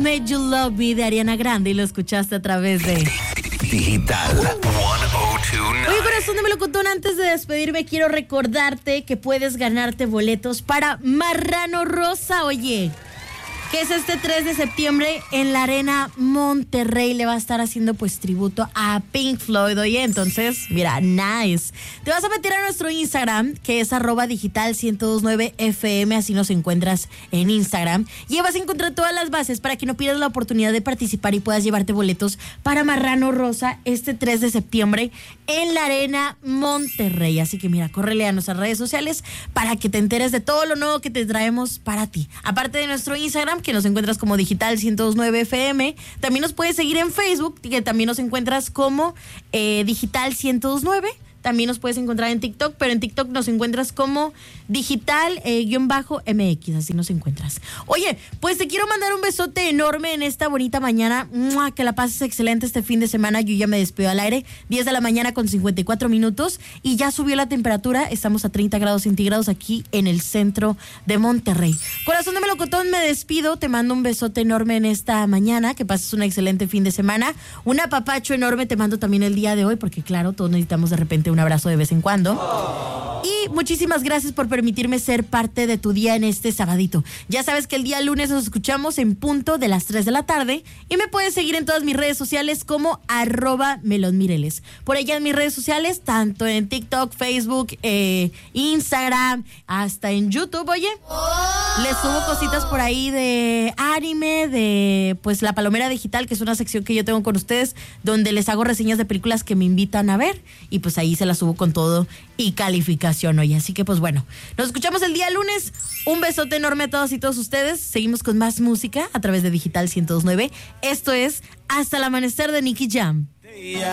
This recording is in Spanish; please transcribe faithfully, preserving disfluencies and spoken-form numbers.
Made You Love Me de Ariana Grande y lo escuchaste a través de Digital ciento veintinueve. Oye, corazón de melocotón, antes de despedirme quiero recordarte que puedes ganarte boletos para Marrano Rosa, oye, que es este tres de septiembre en la Arena Monterrey. Le va a estar haciendo pues tributo a Pink Floyd, oye, entonces, mira, nice. Te vas a meter a nuestro Instagram, que es arroba digital ciento veintinueve F M, así nos encuentras en Instagram, y vas a encontrar todas las bases para que no pierdas la oportunidad de participar y puedas llevarte boletos para Marrano Rosa este tres de septiembre en la Arena Monterrey. Así que mira, córrele a nuestras redes sociales para que te enteres de todo lo nuevo que te traemos para ti. Aparte de nuestro Instagram, que nos encuentras como Digital ciento veintinueve F M, también nos puedes seguir en Facebook, que también nos encuentras como eh, Digital ciento veintinueve. También nos puedes encontrar en TikTok, pero en TikTok nos encuentras como digital eh, guión bajo M X, así nos encuentras. Oye, pues te quiero mandar un besote enorme en esta bonita mañana. ¡Mua! Que la pases excelente este fin de semana. Yo ya me despido al aire, diez de la mañana con cincuenta y cuatro minutos, y ya subió la temperatura. Estamos a treinta grados centígrados aquí en el centro de Monterrey. Corazón de melocotón, me despido. Te mando un besote enorme en esta mañana. Que pases un excelente fin de semana. Un apapacho enorme te mando también el día de hoy, porque claro, todos necesitamos de repente un abrazo de vez en cuando. Y muchísimas gracias por permitirme ser parte de tu día en este sabadito. Ya sabes que el día lunes nos escuchamos en punto de las tres de la tarde y me puedes seguir en todas mis redes sociales como arroba melonmireles. Por allá en mis redes sociales, tanto en TikTok, Facebook, eh, Instagram, hasta en YouTube, oye. Les subo cositas por ahí de anime, de pues La Palomera Digital, que es una sección que yo tengo con ustedes, donde les hago reseñas de películas que me invitan a ver, y pues ahí se las subo con todo y calificación hoy. Así que pues bueno, nos escuchamos el día lunes. Un besote enorme a todas y todos ustedes. Seguimos con más música a través de Digital ciento veintinueve. Esto es Hasta el Amanecer de Nicky Jam.